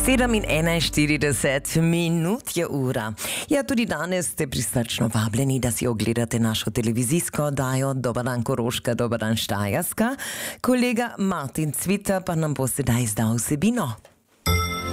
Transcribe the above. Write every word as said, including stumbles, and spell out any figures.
sedem in enainštirideset minut je ura. Ja, tudi danes ste prisrčno vabljeni, da si ogledate našo televizijsko oddajo Dober dan Koroška, Dober dan Štajerska. Kolega Martin Cvita pa nam bo sedaj izdal vsebino.